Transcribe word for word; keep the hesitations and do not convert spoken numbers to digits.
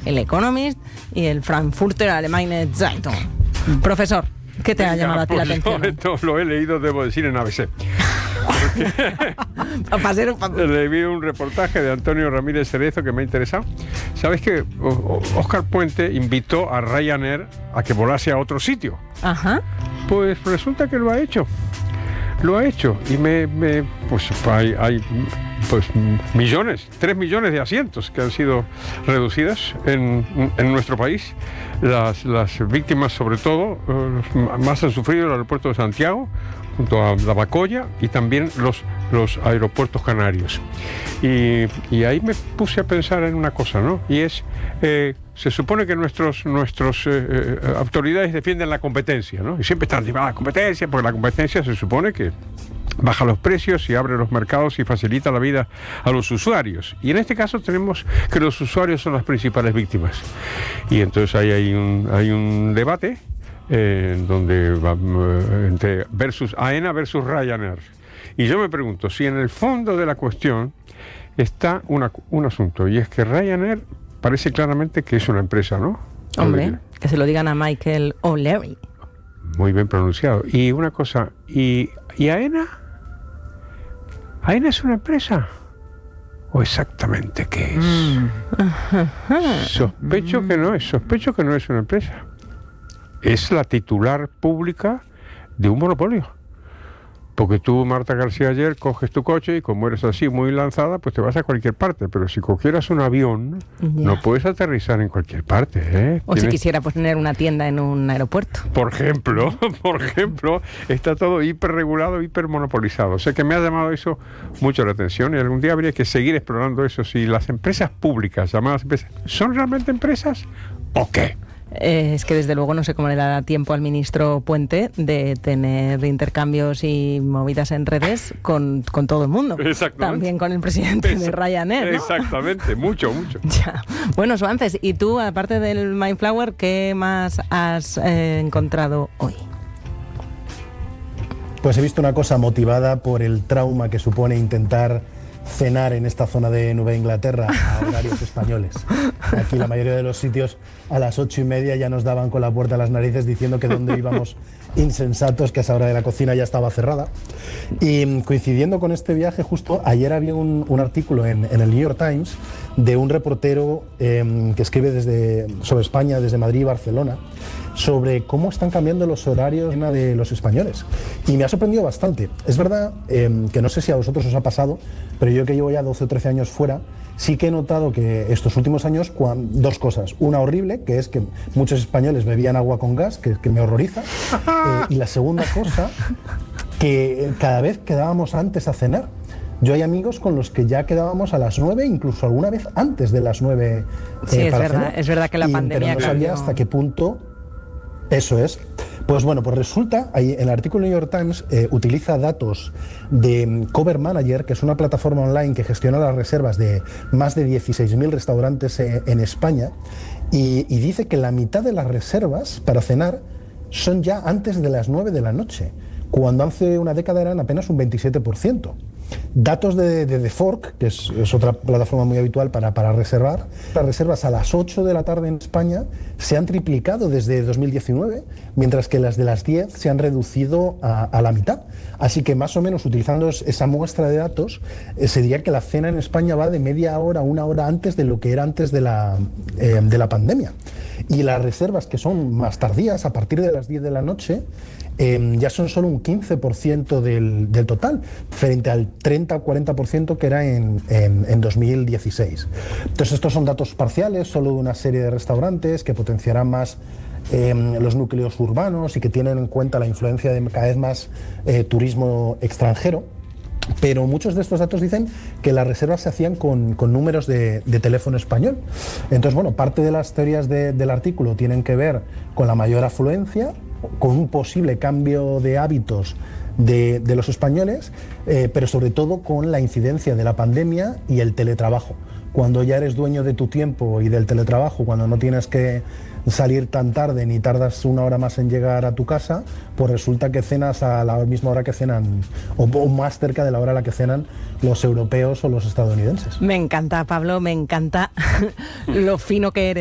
el Economist y el Frankfurter Allgemeine Zeitung. Profesor, ¿qué te Venga, ha llamado a ti pues la atención? Yo esto lo he leído, debo decir, en A B C. Leí un reportaje de Antonio Ramírez Cerezo que me ha interesado. ¿Sabes que Óscar Puente invitó a Ryanair a que volase a otro sitio? Ajá. Pues resulta que lo ha hecho. Lo ha hecho. Y me, me pues hay, hay pues millones, tres millones de asientos que han sido reducidas en, en nuestro país. Las, las víctimas, sobre todo, eh, más han sufrido el aeropuerto de Santiago, junto a la Bacoya, y también los, los aeropuertos canarios. Y, y ahí me puse a pensar en una cosa, ¿no? Y es, eh, se supone que nuestros, nuestros eh, eh, autoridades defienden la competencia, ¿no? Y siempre están diciendo, ah, la competencia, porque la competencia se supone que baja los precios y abre los mercados y facilita la vida a los usuarios. Y en este caso tenemos que los usuarios son las principales víctimas. Y entonces ahí hay un, hay un debate eh, donde va, eh, entre versus AENA versus Ryanair. Y yo me pregunto si en el fondo de la cuestión está una, un asunto, y es que Ryanair parece claramente que es una empresa, ¿no? Hombre, que se lo digan a Michael O'Leary. Muy bien pronunciado. Y una cosa, ¿y, y AENA? ¿AENA es una empresa? ¿O exactamente qué es? Mm. Sospecho mm. que no es, sospecho que no es una empresa. Es la titular pública de un monopolio. Porque tú, Marta García, ayer coges tu coche y como eres así muy lanzada, pues te vas a cualquier parte. Pero si cogieras un avión, yeah. no puedes aterrizar en cualquier parte, ¿eh? O ¿Tienes... si quisiera poner una tienda en un aeropuerto. Por ejemplo, por ejemplo, está todo hiperregulado, hipermonopolizado. O sea que me ha llamado eso mucho la atención y algún día habría que seguir explorando eso. Si las empresas públicas, llamadas empresas, ¿son realmente empresas o qué? Eh, es que desde luego no sé cómo le da tiempo al ministro Puente de tener intercambios y movidas en redes con, con todo el mundo. También con el presidente Exact- de Ryanair, ¿no? Exactamente, mucho, mucho. Ya. Bueno, Suances, ¿y tú, aparte del Mindflower, qué más has eh, encontrado hoy? Pues he visto una cosa motivada por el trauma que supone intentar cenar en esta zona de Nueva Inglaterra a horarios españoles. Aquí la mayoría de los sitios a las ocho y media ya nos daban con la puerta a las narices diciendo que donde íbamos insensatos, que a esa hora de la cocina ya estaba cerrada. Y coincidiendo con este viaje, justo ayer había un, un artículo en, en el New York Times de un reportero eh, que escribe desde, sobre España, desde Madrid y Barcelona, sobre cómo están cambiando los horarios de los españoles. Y me ha sorprendido bastante. Es verdad eh, que no sé si a vosotros os ha pasado, pero yo que llevo ya doce o trece años fuera, sí que he notado que estos últimos años, cuando, dos cosas. Una horrible, que es que muchos españoles bebían agua con gas, que, que me horroriza. Eh, y la segunda cosa, que cada vez quedábamos antes a cenar. Yo hay amigos con los que ya quedábamos a las nueve, incluso alguna vez antes de las nueve. Eh, sí, es para verdad, cenar. es verdad que la y, pandemia pero no sabía cambió. hasta qué punto. Eso es. Pues bueno, pues resulta, ahí, el artículo del New York Times eh, utiliza datos de Cover Manager, que es una plataforma online que gestiona las reservas de más de dieciséis mil restaurantes eh, en España, y, y dice que la mitad de las reservas para cenar son ya antes de las nueve de la noche, cuando hace una década eran apenas un veintisiete por ciento. Datos de, de The Fork, que es, es otra plataforma muy habitual para, para reservar. Las reservas a las ocho de la tarde en España se han triplicado desde dos mil diecinueve, mientras que las de las diez se han reducido a, a la mitad. Así que más o menos, utilizando esa muestra de datos, eh, se diría que la cena en España va de media hora a una hora antes de lo que era antes de la, eh, de la pandemia. Y las reservas que son más tardías, a partir de las diez de la noche, Eh, ya son solo un quince por ciento del, del total, frente al treinta o cuarenta por ciento que era en, en, en dos mil dieciséis. Entonces estos son datos parciales, solo de una serie de restaurantes que potenciarán más eh, los núcleos urbanos y que tienen en cuenta la influencia de cada vez más eh, turismo extranjero. Pero muchos de estos datos dicen que las reservas se hacían con, con números de, de teléfono español. Entonces, bueno, parte de las teorías de, del artículo tienen que ver con la mayor afluencia, con un posible cambio de hábitos de, de los españoles, eh, pero sobre todo con la incidencia de la pandemia y el teletrabajo. Cuando ya eres dueño de tu tiempo y del teletrabajo, cuando no tienes que salir tan tarde ni tardas una hora más en llegar a tu casa, pues resulta que cenas a la misma hora que cenan, o, o más cerca de la hora a la que cenan los europeos o los estadounidenses. Me encanta, Pablo, me encanta lo fino que eres.